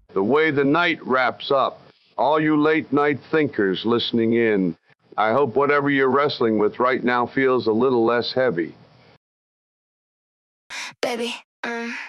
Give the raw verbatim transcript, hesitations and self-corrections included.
the way the night wraps up. All you late night thinkers listening in, I hope whatever you're wrestling with right now feels a little less heavy. Baby, um...